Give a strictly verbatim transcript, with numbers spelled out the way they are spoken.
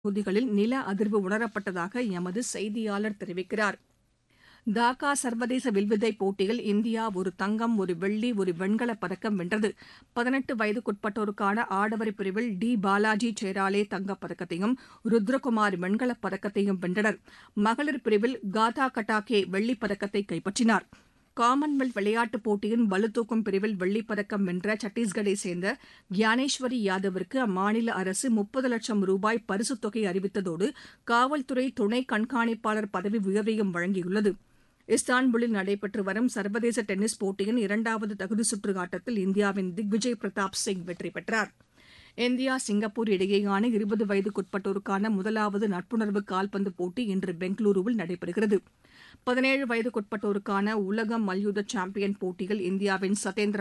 பகுதிகளில் நில அதிர்வு உணரப்பட்டதாக எமது செய்தியாளர் தெரிவிக்கிறார். டாக்கா சர்வதேச வில்வித்தை போட்டியில் இந்தியா ஒரு தங்கம், ஒரு வெள்ளி, ஒரு வெண்கலப் பதக்கம் வென்றது. பதினெட்டு வயதுக்குட்பட்டோருக்கான ஆடவர் பிரிவில் டி பாலாஜி சேராலே தங்கப் பதக்கத்தையும், ருத்ரகுமார் வெண்கலப் பதக்கத்தையும் வென்றனர். மகளிர் பிரிவில் காதா கட்டாகே வெள்ளிப் பதக்கத்தை கைப்பற்றினார். காமன்வெல்த் விளையாட்டுப் போட்டியின் பளுதூக்கும் பிரிவில் வெள்ளிப் பதக்கம் வென்ற சத்தீஸ்கரைச் சேர்ந்த கியானேஸ்வரி யாதவிற்கு அம்மாநில அரசு முப்பது லட்சம் ரூபாய் பரிசுத் தொகை அறிவித்ததோடு காவல்துறை துணை கண்காணிப்பாளர் பதவி உயர்வையும் வழங்கியுள்ளது. இஸ்தான்புல்லில் நடைபெற்று வரும் சர்வதேச டென்னிஸ் போட்டியின் இரண்டாவது தகுதிச் சுற்று ஆட்டத்தில் இந்தியாவின் திக்விஜய் பிரதாப் சிங் வெற்றி பெற்றார். இந்தியா சிங்கப்பூர் இடையேயான இருபது வயதுக்குட்பட்டோருக்கான முதலாவது நட்புணர்வு கால்பந்து போட்டி இன்று பெங்களூருவில் நடைபெறுகிறது. பதினேழு வயதுக்குட்பட்டோருக்கான உலக மல்யுத்த சாம்பியன் போட்டியில் இந்தியாவின் சதேந்திர